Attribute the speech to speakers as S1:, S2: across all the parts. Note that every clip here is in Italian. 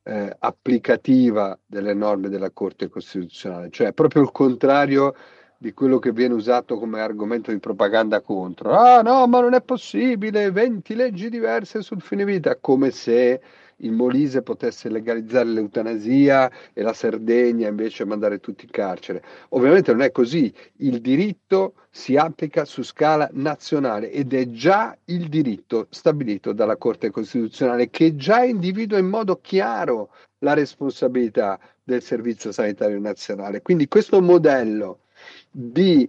S1: applicativa delle norme della Corte Costituzionale, cioè proprio il contrario di quello che viene usato come argomento di propaganda contro. Ah no, ma non è possibile, 20 leggi diverse sul fine vita, come se il Molise potesse legalizzare l'eutanasia e la Sardegna invece mandare tutti in carcere. Ovviamente non è così, il diritto si applica su scala nazionale ed è già il diritto stabilito dalla Corte Costituzionale che già individua in modo chiaro la responsabilità del Servizio Sanitario Nazionale. Quindi questo modello di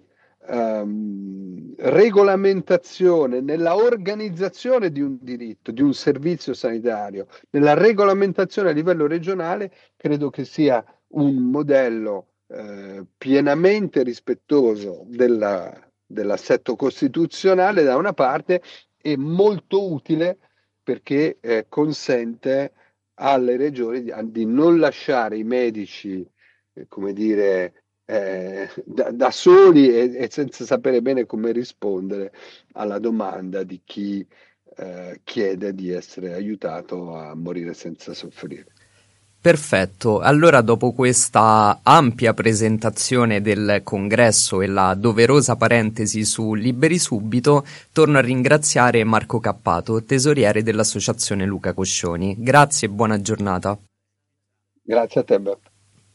S1: regolamentazione nella organizzazione di un diritto, di un servizio sanitario, nella regolamentazione a livello regionale, credo che sia un modello pienamente rispettoso dell'assetto costituzionale da una parte e molto utile perché consente alle regioni di non lasciare i medici, come dire, da soli e senza sapere bene come rispondere alla domanda di chi chiede di essere aiutato a morire senza soffrire.
S2: Perfetto, allora dopo questa ampia presentazione del congresso e la doverosa parentesi su Liberi Subito, torno a ringraziare Marco Cappato, tesoriere dell'Associazione Luca Coscioni. Grazie e buona giornata.
S1: Grazie a te, Beppe.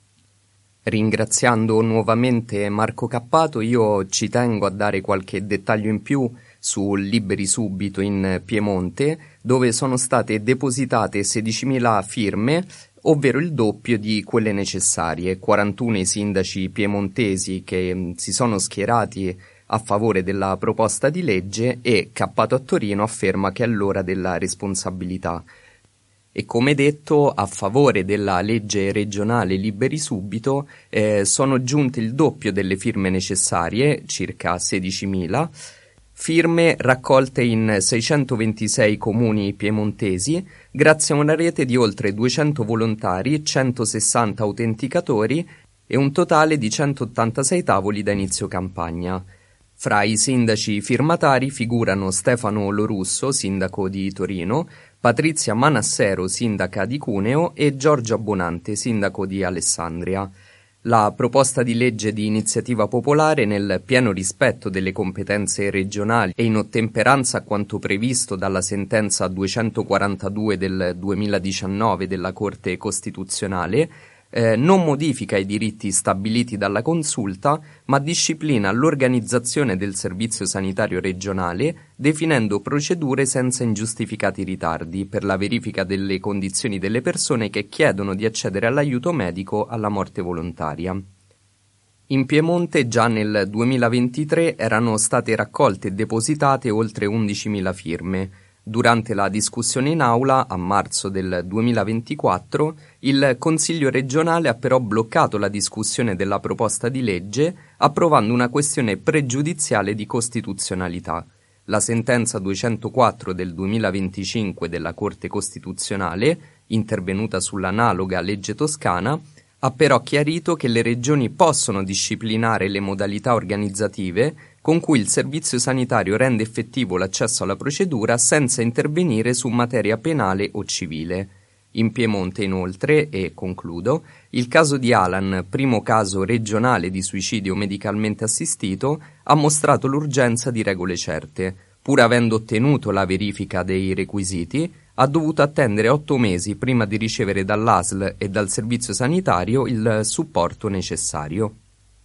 S2: Ringraziando nuovamente Marco Cappato, io ci tengo a dare qualche dettaglio in più su Liberi Subito in Piemonte, dove sono state depositate 16.000 firme, ovvero il doppio di quelle necessarie. 41 i sindaci piemontesi che si sono schierati a favore della proposta di legge e Cappato a Torino afferma che è l'ora della responsabilità. E come detto, a favore della legge regionale Liberi Subito sono giunte il doppio delle firme necessarie, circa 16.000, firme raccolte in 626 comuni piemontesi, grazie a una rete di oltre 200 volontari, 160 autenticatori e un totale di 186 tavoli da inizio campagna. Fra i sindaci firmatari figurano Stefano Lorusso, sindaco di Torino, Patrizia Manassero, sindaca di Cuneo, e Giorgia Bonante, sindaco di Alessandria. La proposta di legge di iniziativa popolare, nel pieno rispetto delle competenze regionali e in ottemperanza a quanto previsto dalla sentenza 242 del 2019 della Corte Costituzionale, non modifica i diritti stabiliti dalla consulta, ma disciplina l'organizzazione del servizio sanitario regionale, definendo procedure senza ingiustificati ritardi per la verifica delle condizioni delle persone che chiedono di accedere all'aiuto medico alla morte volontaria. In Piemonte già nel 2023 erano state raccolte e depositate oltre 11.000 firme. Durante la discussione in aula, a marzo del 2024, il Consiglio regionale ha però bloccato la discussione della proposta di legge, approvando una questione pregiudiziale di costituzionalità. La sentenza 204 del 2025 della Corte Costituzionale, intervenuta sull'analoga legge toscana, ha però chiarito che le regioni possono disciplinare le modalità organizzative con cui il servizio sanitario rende effettivo l'accesso alla procedura senza intervenire su materia penale o civile. In Piemonte, inoltre, e concludo, il caso di Alan, primo caso regionale di suicidio medicalmente assistito, ha mostrato l'urgenza di regole certe. Pur avendo ottenuto la verifica dei requisiti, ha dovuto attendere 8 mesi prima di ricevere dall'ASL e dal servizio sanitario il supporto necessario.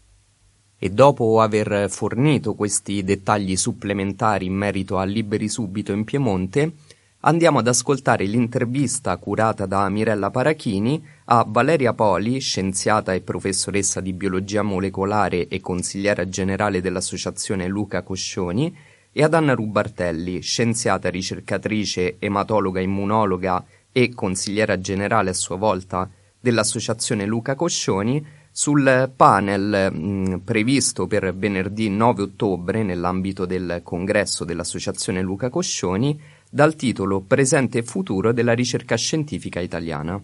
S2: E dopo aver fornito questi dettagli supplementari in merito a Liberi Subito in Piemonte, andiamo ad ascoltare l'intervista curata da Mirella Parachini a Valeria Poli, scienziata e professoressa di biologia molecolare e consigliera generale dell'Associazione Luca Coscioni, e ad Anna Rubartelli, scienziata ricercatrice, ematologa immunologa e consigliera generale a sua volta dell'Associazione Luca Coscioni, sul panel previsto per venerdì 9 ottobre nell'ambito del congresso dell'Associazione Luca Coscioni, dal titolo Presente e futuro della ricerca scientifica italiana.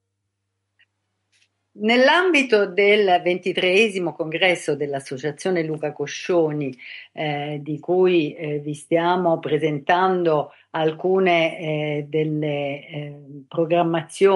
S3: Nell'ambito del 23esimo congresso dell'Associazione Luca Coscioni, di cui vi stiamo presentando alcune delle programmazioni